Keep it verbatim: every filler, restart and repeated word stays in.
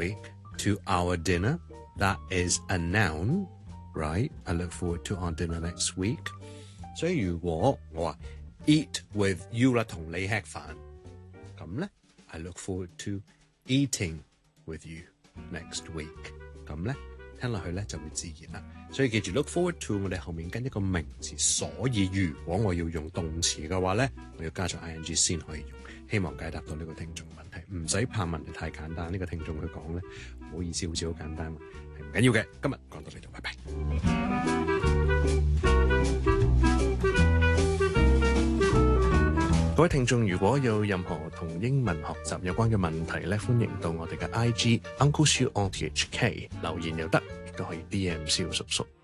week to our dinner. That is a noun, right? I look forward to our dinner next week. 所以如果我話 eat with you 啦，同你吃飯，咁咧 I look forward to eating with you next week. 咁咧聽落去咧就會自然啦。所以記住 look forward to 我哋後面跟一個名詞，所以如果我要用動詞嘅話咧，我要加上 ing 先可以用。希望解答到呢個聽眾問題，唔使怕問題太簡單。呢、這個聽眾佢講咧，唔好意思，好似好簡單，係唔緊要嘅。今日講到呢度，拜拜。各位聽眾，如果有任何同英文學習有關嘅問題咧，歡迎到我哋嘅 I G Uncle Siu on T H K 留言又得，亦都可以 D M 蕭叔叔。